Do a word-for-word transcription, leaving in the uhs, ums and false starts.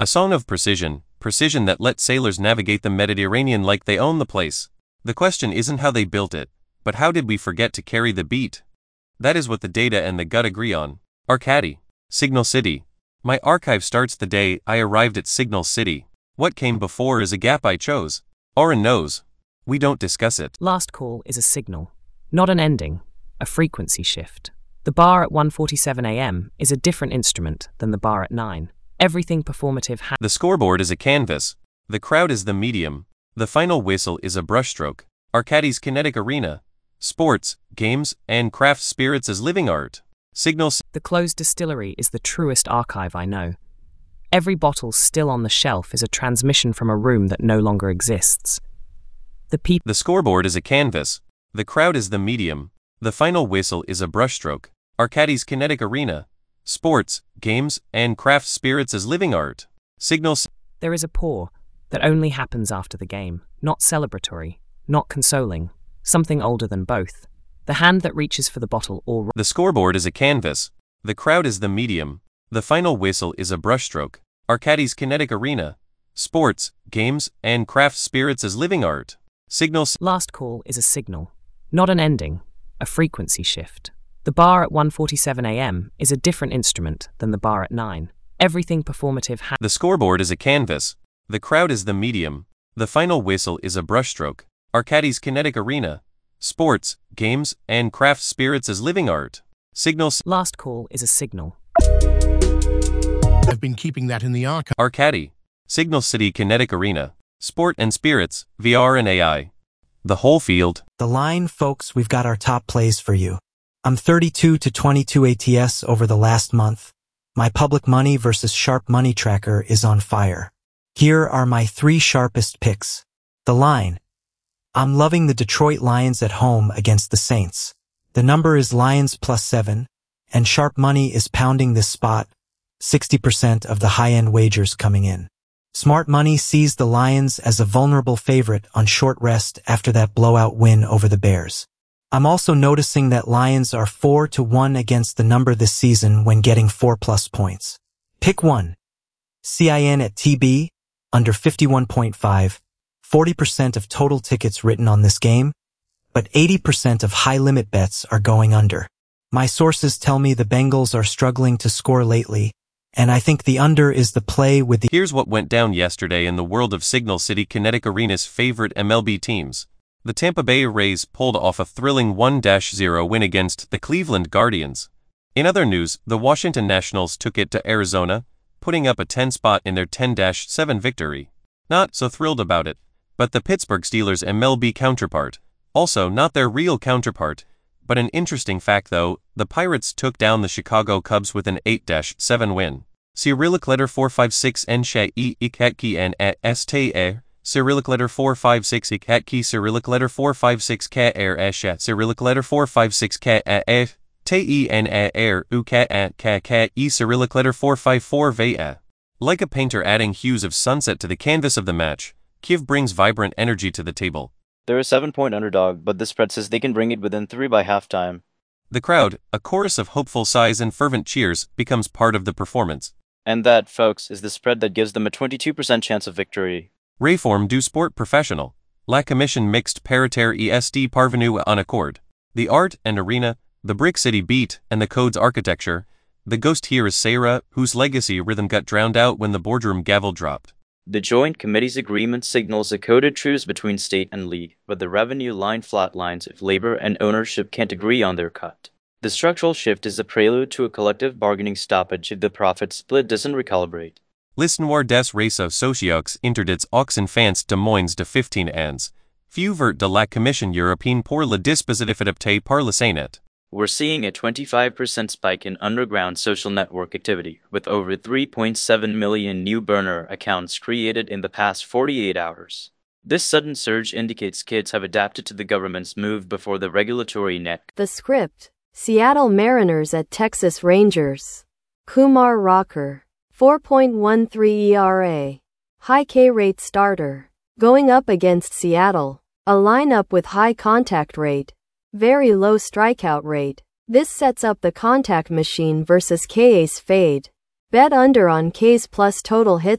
A song of precision, precision that lets sailors navigate the Mediterranean like they own the place. The question isn't how they built it, but how did we forget to carry the beat? That is what the data and the gut agree on. Arcady. Signal City. My archive starts the day I arrived at Signal City. What came before is a gap I chose. Oren knows. We don't discuss it. Last call is a signal, not an ending, a frequency shift. The bar at one forty-seven a m is a different instrument than the bar at nine. Everything performative ha- The scoreboard is a canvas. The crowd is the medium. The final whistle is a brushstroke. Arcady's kinetic arena. Sports, games, and craft spirits as living art. Signal C- The closed distillery is the truest archive I know. Every bottle still on the shelf is a transmission from a room that no longer exists. The people. The scoreboard is a canvas. The crowd is the medium. The final whistle is a brushstroke. Arcady's kinetic arena. Sports, games, and craft spirits as living art. Signal C- There is a pour that only happens after the game, not celebratory, not consoling, something older than both. The hand that reaches for the bottle or... The scoreboard is a canvas. The crowd is the medium. The final whistle is a brushstroke. Arcady's kinetic arena. Sports, games, and craft spirits as living art. Signal C- Last call is a signal, not an ending, a frequency shift. The bar at one forty-seven a m is a different instrument than the bar at nine. Everything performative ha- The scoreboard is a canvas. The crowd is the medium. The final whistle is a brushstroke. Arcady's kinetic arena. Sports, games, and craft spirits as living art. Signal C- Last call is a signal. I've been keeping that in the archive. Arcady. Signal City Kinetic Arena. Sport and Spirits, V R and A I. The whole field. The line, folks, we've got our top plays for you. I'm thirty-two to twenty-two A T S over the last month. My public money versus sharp money tracker is on fire. Here are my three sharpest picks. The line. I'm loving the Detroit Lions at home against the Saints. The number is Lions plus seven, and sharp money is pounding this spot. sixty percent of the high-end wagers coming in. Smart money sees the Lions as a vulnerable favorite on short rest after that blowout win over the Bears. I'm also noticing that Lions are four to one against the number this season when getting four plus points. Pick one. C I N at T B, under fifty-one point five, forty percent of total tickets written on this game, but eighty percent of high-limit bets are going under. My sources tell me the Bengals are struggling to score lately, and I think the under is the play with the... Here's what went down yesterday in the world of Signal City Kinetic Arena's favorite M L B teams. The Tampa Bay Rays pulled off a thrilling one to zero win against the Cleveland Guardians. In other news, the Washington Nationals took it to Arizona, putting up a ten spot in their ten to seven victory. Not so thrilled about it, but the Pittsburgh Steelers' M L B counterpart. Also not their real counterpart, but an interesting fact though, the Pirates took down the Chicago Cubs with an eight to seven win. Cyrillic letter four five six N Sh E Ikatki N A S T A Cyrillic letter four five six Ikatki Cyrillic letter four five six K R Esha Cyrillic letter four five six K A F T E N A R U K A K K E Cyrillic letter four five four V A. Like a painter adding hues of sunset to the canvas of the match, Kiev brings vibrant energy to the table. They're a seven-point underdog, but the spread says they can bring it within three by halftime. The crowd, a chorus of hopeful sighs and fervent cheers, becomes part of the performance. And that, folks, is the spread that gives them a twenty-two percent chance of victory. Rayform du sport professionnel. La commission mixed paritaire est parvenu en accord. The art and arena, the Brick City beat, and the code's architecture. The ghost here is Sarah, whose legacy rhythm got drowned out when the boardroom gavel dropped. The Joint Committee's agreement signals a coded truce between state and league, but the revenue line flatlines if labor and ownership can't agree on their cut. The structural shift is a prelude to a collective bargaining stoppage if the profit split doesn't recalibrate. L'histoire des réseaux sociaux interdits aux enfants de moins de fifteen ans. Feuvert de la Commission européenne pour le dispositif adapté par le Sénat. We're seeing a twenty-five percent spike in underground social network activity, with over three point seven million new burner accounts created in the past forty-eight hours. This sudden surge indicates kids have adapted to the government's move before the regulatory net. The script: Seattle Mariners at Texas Rangers. Kumar Rocker. four point one three E R A. High K-rate starter. Going up against Seattle. A lineup with high contact rate. Very low strikeout rate. This sets up the contact machine versus K's fade. Bet under on K's plus total hits.